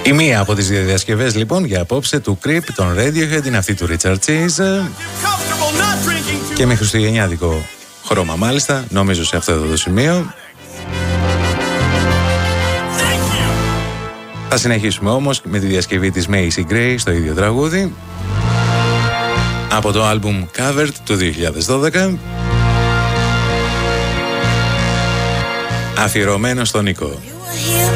Η μία από τις δύο διασκευές λοιπόν για απόψε του Creep, των Radiohead, είναι αυτή του Richard Cheese. Και με χριστουγεννιάτικο χρώμα μάλιστα, νομίζω σε αυτό εδώ το σημείο. Θα συνεχίσουμε όμως με τη διασκευή της Macy Gray στο ίδιο τραγούδι από το άλμπουμ Covered του 2012, αφιερωμένο στον Νίκο.